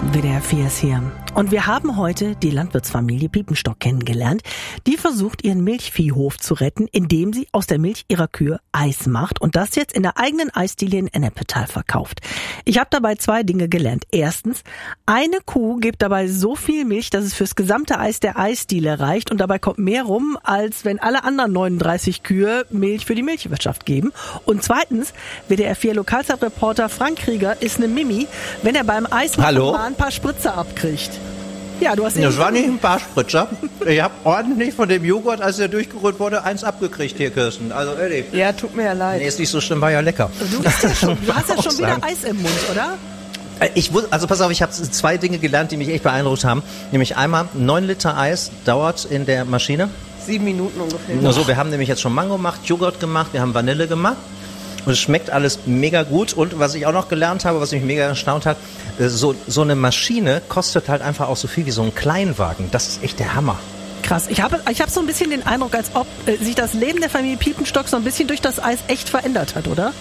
WDR 4 ist hier. Und wir haben heute die Landwirtsfamilie Piepenstock kennengelernt, die versucht, ihren Milchviehhof zu retten, indem sie aus der Milch ihrer Kühe Eis macht und das jetzt in der eigenen Eisdiele in Ennepetal verkauft. Ich habe dabei 2 Dinge gelernt. Erstens, eine Kuh gibt dabei so viel Milch, dass es fürs gesamte Eis der Eisdiele reicht und dabei kommt mehr rum, als wenn alle anderen 39 Kühe Milch für die Milchwirtschaft geben. Und zweitens, WDR 4 Lokalzeitreporter Frank Krieger ist eine Mimi, wenn er beim Eismachen mal ein paar Spritzer abkriegt. Ja, du hast Das war nicht ein paar Spritzer. Ich habe ordentlich von dem Joghurt, als der durchgerührt wurde, 1 abgekriegt hier, Kirsten. Also ehrlich. Ja, tut mir ja leid. Nee, ist nicht so schlimm, war ja lecker. Du hast ja schon wieder Eis im Mund, oder? Also pass auf, ich habe 2 Dinge gelernt, die mich echt beeindruckt haben. Nämlich einmal, 9 Liter Eis dauert in der Maschine. 7 Minuten ungefähr. Nur so, wir haben nämlich jetzt schon Mango gemacht, Joghurt gemacht, wir haben Vanille gemacht. Und es schmeckt alles mega gut. Und was ich auch noch gelernt habe, was mich mega erstaunt hat, so eine Maschine kostet halt einfach auch so viel wie so ein Kleinwagen. Das ist echt der Hammer. Krass. Ich hab so ein bisschen den Eindruck, als ob sich das Leben der Familie Piepenstock so ein bisschen durch das Eis echt verändert hat, oder?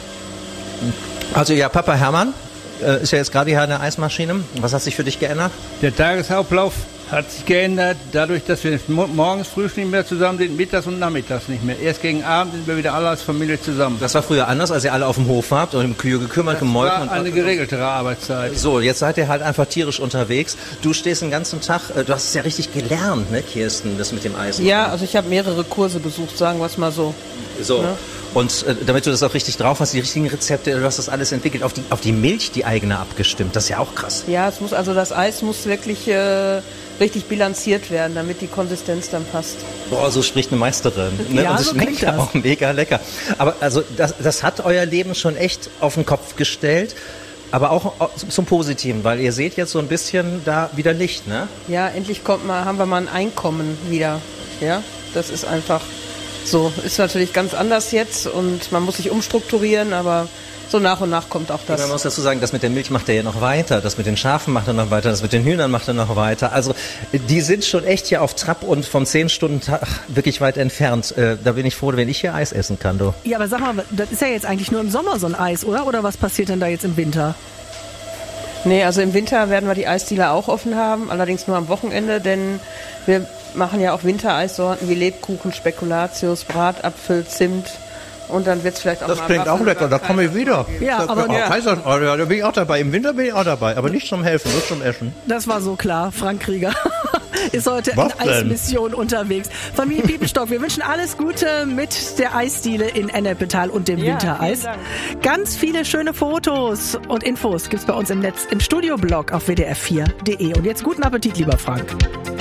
Also ja, Papa Hermann ist ja jetzt gerade hier an der Eismaschine. Was hat sich für dich geändert? Der Tagesablauf hat sich geändert, dadurch, dass wir morgens früh nicht mehr zusammen sind, mittags und nachmittags nicht mehr. Erst gegen Abend sind wir wieder alle als Familie zusammen. Das war früher anders, als ihr alle auf dem Hof wart und um Kühe gekümmert, gemolken. Das war eine geregeltere Arbeitszeit. So, jetzt seid ihr halt einfach tierisch unterwegs. Du stehst den ganzen Tag, du hast es ja richtig gelernt, ne, Kirsten, das mit dem Eis. Ja, also ich habe mehrere Kurse besucht, sagen wir es mal so. So. Ne? Und damit du das auch richtig drauf hast, die richtigen Rezepte, du hast das alles entwickelt, auf die Milch, die eigene abgestimmt. Das ist ja auch krass. Ja, das Eis muss wirklich richtig bilanziert werden, damit die Konsistenz dann passt. Boah, so spricht eine Meisterin. Ne? Ja, und es so schmeckt ja auch mega lecker. Aber also das hat euer Leben schon echt auf den Kopf gestellt. Aber auch zum Positiven, weil ihr seht jetzt so ein bisschen da wieder Licht, ne? Ja, endlich haben wir mal ein Einkommen wieder. Ja, das ist einfach so. Ist natürlich ganz anders jetzt und man muss sich umstrukturieren, aber so nach und nach kommt auch das. Man muss dazu sagen, das mit der Milch macht er ja noch weiter, das mit den Schafen macht er noch weiter, das mit den Hühnern macht er noch weiter. Also die sind schon echt hier auf Trab und vom 10-Stunden-Tag wirklich weit entfernt. Da bin ich froh, wenn ich hier Eis essen kann, du. Ja, aber sag mal, das ist ja jetzt eigentlich nur im Sommer so ein Eis, oder? Oder was passiert denn da jetzt im Winter? Nee, also im Winter werden wir die Eisdiele auch offen haben, allerdings nur am Wochenende, denn wir machen ja auch Wintereissorten wie Lebkuchen, Spekulatius, Bratapfel, Zimt. Und dann wird es vielleicht auch das mal... Das klingt auch lecker, da komme ich wieder. Ja, aber da bin ich auch dabei. Im Winter bin ich auch dabei, aber nicht zum Helfen, nur zum Essen. Das war so klar. Frank Krieger ist heute in Eismission unterwegs. Familie Piepenstock, wir wünschen alles Gute mit der Eisdiele in Ennepetal und dem Wintereis. Ganz viele schöne Fotos und Infos gibt's bei uns im Netz, im Studioblog auf wdr4.de. Und jetzt guten Appetit, lieber Frank.